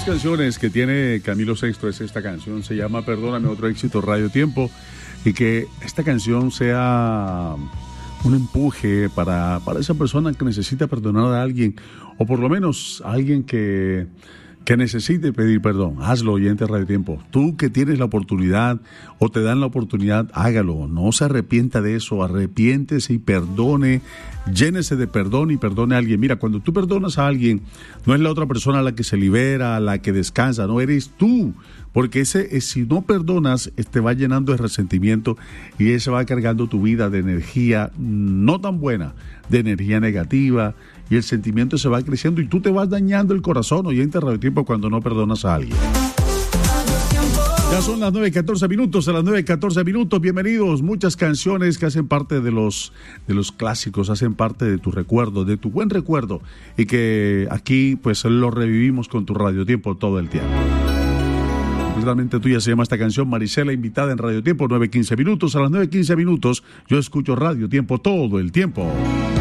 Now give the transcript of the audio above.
las canciones que tiene Camilo Sesto es esta canción, se llama Perdóname, otro éxito Radio Tiempo, y que esta canción sea un empuje para esa persona que necesita perdonar a alguien, o por lo menos a alguien que necesite pedir perdón. Hazlo, oyente Radio Tiempo. Tú que tienes la oportunidad o te dan la oportunidad, hágalo. No se arrepienta de eso, arrepiéntese y perdone, llénese de perdón y perdone a alguien. Mira, cuando tú perdonas a alguien, no es la otra persona la que se libera, la que descansa, no, eres tú. Porque si no perdonas, te va llenando de resentimiento y ese va cargando tu vida de energía no tan buena, de energía negativa, y el sentimiento se va creciendo y tú te vas dañando el corazón, oyente Radio Tiempo, cuando no perdonas a alguien. Ya son las 9:14 minutos, a las 9:14 minutos, bienvenidos. Muchas canciones que hacen parte de los clásicos, hacen parte de tu recuerdo, de tu buen recuerdo, y que aquí pues lo revivimos con tu Radio Tiempo todo el tiempo. Completamente tuya se llama esta canción, Marisela, invitada en Radio Tiempo, 9:15 minutos. A las 9:15 minutos yo escucho Radio Tiempo todo el tiempo.